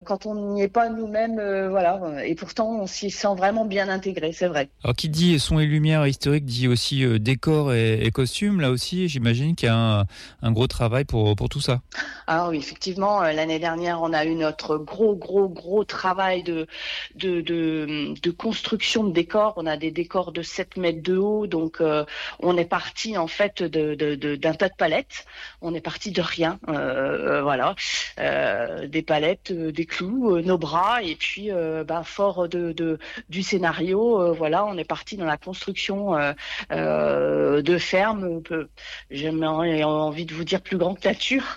quand on n'y est pas nous-mêmes, voilà. Et pourtant, on s'y sent vraiment bien intégré, c'est vrai. Alors, qui dit son et lumière historique dit aussi décor et costume. Là aussi, j'imagine qu'il y a un gros travail pour tout ça. Ah oui, effectivement, l'année dernière, on a eu notre gros travail de construction de décors. On a des décors de 7 mètres de haut, donc on est parti en fait d'un tas de palettes. On est parti de rien, voilà, des palettes, des clous, nos bras, et puis fort du scénario, voilà, on est parti dans la construction de fermes. J'ai envie de vous dire plus grand que nature.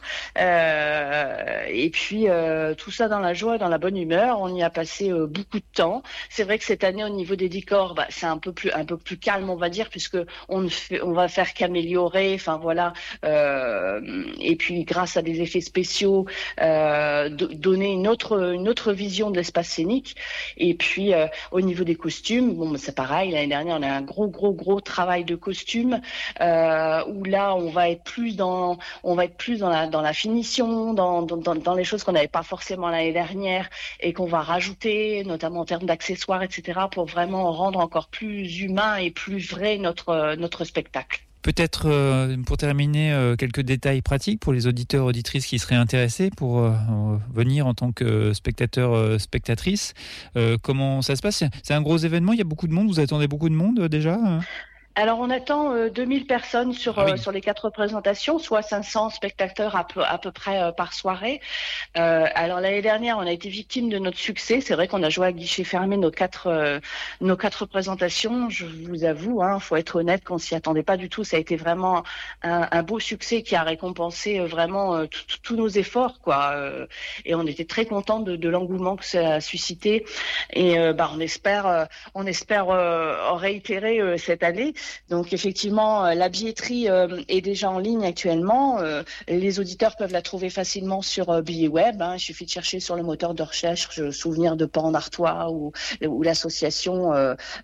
Et puis tout ça dans la joie et dans la bonne humeur. On y a passé beaucoup de temps. C'est vrai que cette année, au niveau des décors, c'est un peu plus calme, on va dire, puisque on va faire qu'améliorer. Enfin voilà. Et puis grâce à des effets spéciaux, donner une autre vision de l'espace scénique. Et puis au niveau des costumes, bon, c'est pareil. L'année dernière, on a un gros travail de costumes où là, on va être plus dans la finition, dans les choses qu'on n'avait pas forcément l'année dernière et qu'on va rajouter, notamment en termes d'accessoires, etc., pour vraiment rendre encore plus humain et plus vrai notre spectacle. Peut-être, pour terminer, quelques détails pratiques pour les auditeurs, auditrices qui seraient intéressés pour venir en tant que spectateur, spectatrice. Comment ça se passe ? C'est un gros événement, il y a beaucoup de monde, vous attendez beaucoup de monde déjà ? Alors, on attend 2000 personnes sur les 4 représentations, soit 500 spectateurs à peu près par soirée. Alors, l'année dernière, on a été victime de notre succès. C'est vrai qu'on a joué à guichet fermé nos quatre représentations. Je vous avoue, faut être honnête, qu'on s'y attendait pas du tout. Ça a été vraiment un beau succès qui a récompensé vraiment tous nos efforts, quoi. Et on était très contents de l'engouement que ça a suscité. Et on espère réitérer cette année. Donc effectivement, la billetterie est déjà en ligne actuellement. Les auditeurs peuvent la trouver facilement sur Billets Web. Il suffit de chercher sur le moteur de recherche Souvenirs de Pan en Artois ou l'association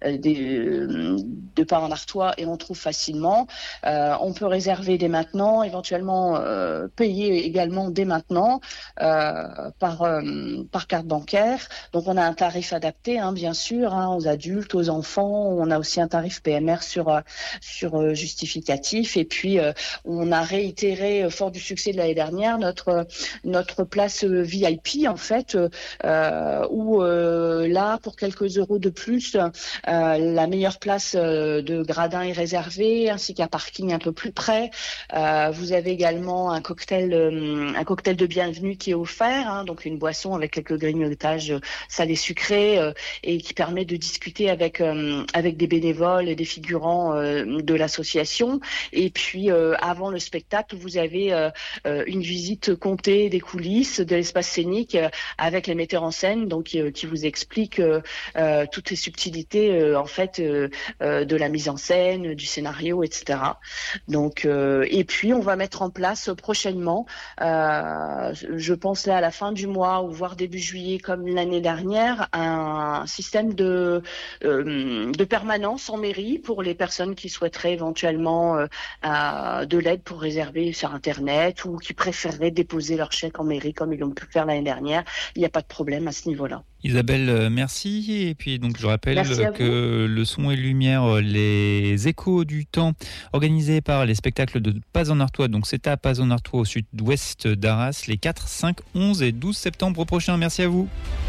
de Pan en Artois, et on trouve facilement. On peut réserver dès maintenant, éventuellement payer également dès maintenant par carte bancaire. Donc on a un tarif adapté, bien sûr, aux adultes, aux enfants. On a aussi un tarif PMR sur justificatif, et puis on a réitéré, fort du succès de l'année dernière, notre place VIP en fait, où là, pour quelques euros de plus, la meilleure place de gradin est réservée, ainsi qu'un parking un peu plus près. Vous avez également un cocktail de bienvenue qui est offert, donc une boisson avec quelques grignotages salés sucrés, et qui permet de discuter avec des bénévoles et des figurants de l'association. Et puis avant le spectacle, vous avez une visite comptée des coulisses de l'espace scénique avec les metteurs en scène, donc qui vous expliquent toutes les subtilités en fait de la mise en scène, du scénario, etc. Donc et puis on va mettre en place prochainement, je pense là à la fin du mois ou voire début juillet comme l'année dernière, un système de permanence en mairie pour les personnes qui souhaiteraient éventuellement de l'aide pour réserver sur Internet, ou qui préféreraient déposer leur chèque en mairie comme ils l'ont pu faire l'année dernière. Il n'y a pas de problème à ce niveau-là. Isabelle, merci. Et puis donc je rappelle que vous. le son et lumière, les échos du temps, organisés par les spectacles de Paz en Artois, donc c'est à Paz en Artois au sud-ouest d'Arras, les 4, 5, 11 et 12 septembre prochains. Merci à vous.